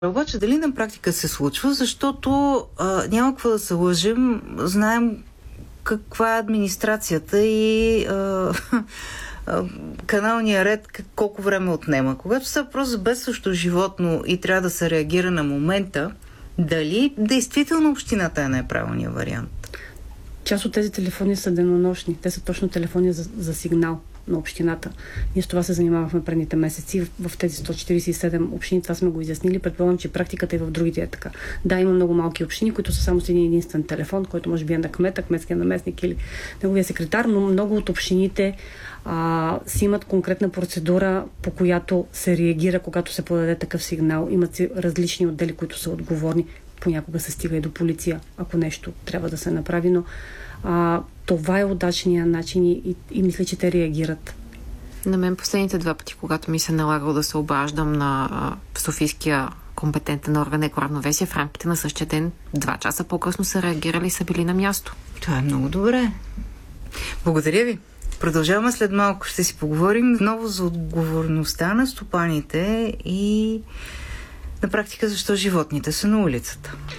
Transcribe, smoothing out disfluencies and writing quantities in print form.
Обаче дали на практика се случва, защото няма какво да се лъжим, знаем каква е администрацията и каналния ред колко време отнема. Когато става въпрос за бедстващо животно и трябва да се реагира на момента, дали действително общината е най-правилният вариант? Част от тези телефони са денонощни. Те са точно телефони за сигнал на общината. Ние с това се занимавахме предните месеци в тези 147 общини. Това сме го изяснили. Предполагам, че практиката и в другите е така. Да, има много малки общини, които са само с един единствен телефон, който може би е на кмета, кметския наместник или неговия секретар, но много от общините си имат конкретна процедура, по която се реагира, когато се подаде такъв сигнал. Имат си различни отдели, които са отговорни. Понякога се стига и до полиция, ако нещо трябва да се направи, но това е удачният начин и мисля, че те реагират. На мен последните 2 пъти, когато ми се налагало да се обаждам на Софийския компетентен орган Екоравновесие, в рамките на същия ден, 2 часа по-късно са реагирали и са били на място. Това е много добре. Благодаря ви. Продължаваме след малко. Ще си поговорим отново за отговорността на стопаните и на практика защо животните са на улицата.